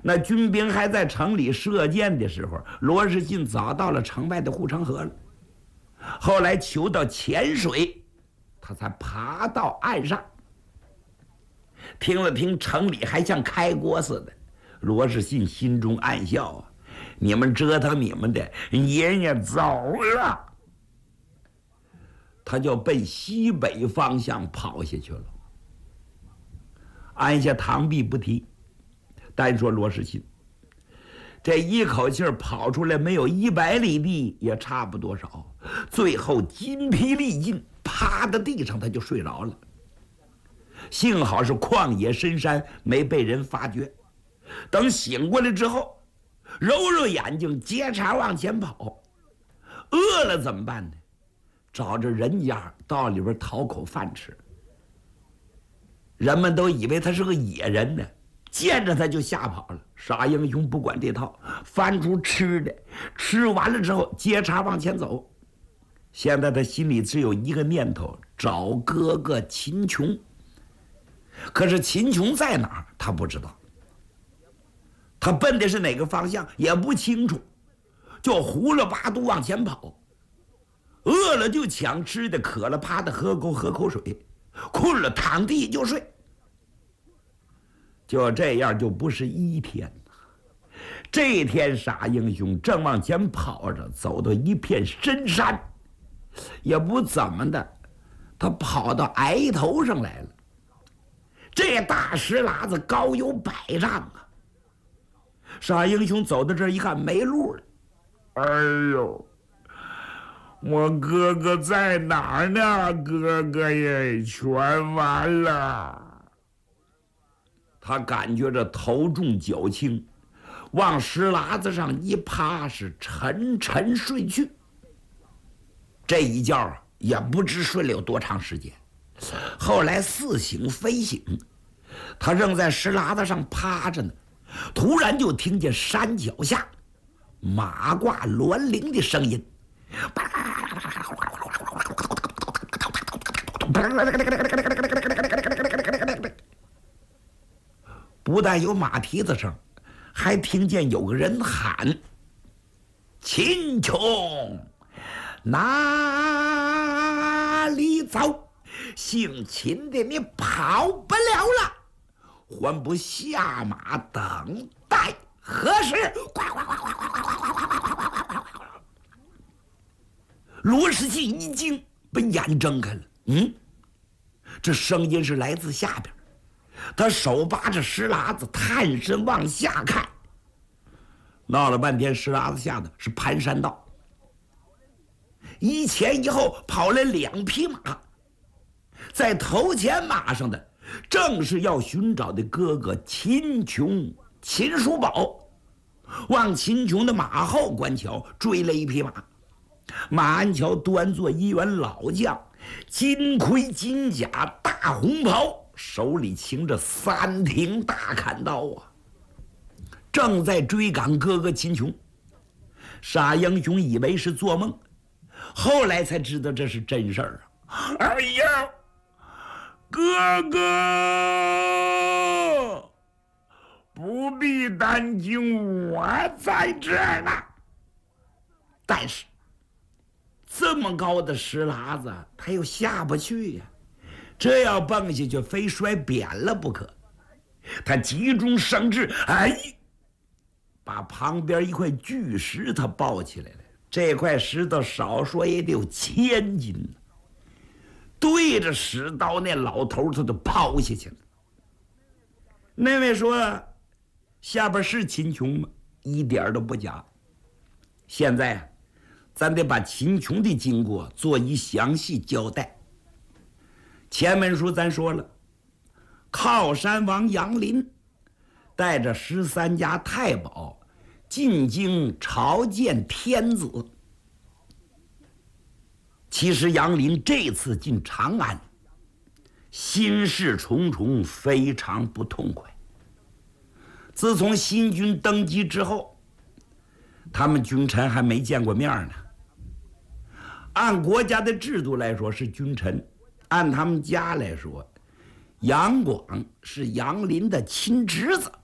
那军兵还在城里射箭的时候，罗士信早到了城外的护城河了。后来求到浅水，他才爬到岸上。听了听城里还像开锅似的，罗士信心中暗笑啊，你们折腾你们的，爷爷走了。他就奔西北方向跑下去了。按下螳臂不提，单说罗士信，这一口气跑出来没有100里地，也差不多少。最后筋疲力尽，趴在地上他就睡着了。幸好是旷野深山，没被人发觉。等醒过来之后，揉揉眼睛，接茬往前跑。饿了怎么办呢？找着人家到里边讨口饭吃。人们都以为他是个野人呢，见着他就吓跑了。傻英雄不管这套，翻出吃的，吃完了之后接茬往前走。现在他心里只有一个念头，找哥哥秦琼。可是秦琼在哪儿他不知道，他奔的是哪个方向也不清楚，就胡了八嘟往前跑。饿了就抢吃的，渴了啪的喝口水，困了躺地就睡。就这样就不是一天。这天傻英雄正往前跑着，走到一片深山，也不怎么的，他跑到崖头上来了。这大石喇子高有100丈啊！傻英雄走到这儿一看没路了，哎呦，我哥哥在哪儿呢？哥哥也全完了。他感觉着头重脚轻，往石喇子上一趴，是沉沉睡去。这一觉啊，也不知睡了有多长时间。后来似醒非醒，他正在石喇子上趴着呢，突然就听见山脚下马挂銮铃的声音，不但有马蹄子声，还听见有个人喊：“秦琼，哪里走？姓秦的，你跑不了了，还不下马等待何时？”罗士信一惊，把眼睁开了。这声音是来自下边。他手扒着石喇子，探身往下看。闹了半天，石喇子下的是盘山道，一前一后跑来2匹马，在头前马上的正是要寻找的哥哥秦琼、秦叔宝。往秦琼的马后观瞧，追了一匹马，马鞍桥端坐一员老将，金盔金甲，大红袍，手里擎着3挺大砍刀啊，正在追赶哥哥秦琼。傻英雄以为是做梦，后来才知道这是真事儿啊！哎呀，哥哥，不必担惊，我在这儿呢。但是这么高的石喇子，他又下不去呀，这要蹦下去，非摔扁了不可。他急中生智，把旁边一块巨石他抱起来了。这块石头少说也得有1000斤呢，对着石刀那老头他就抛下去了。那位说下边是秦琼吗？一点都不假。现在咱得把秦琼的经过做一详细交代。前文书咱说了，靠山王杨林带着13家太保进京朝见天子。其实杨林这次进长安，心事重重，非常不痛快。自从新君登基之后，他们君臣还没见过面呢。按国家的制度来说是君臣，按他们家来说，杨广是杨林的亲侄子。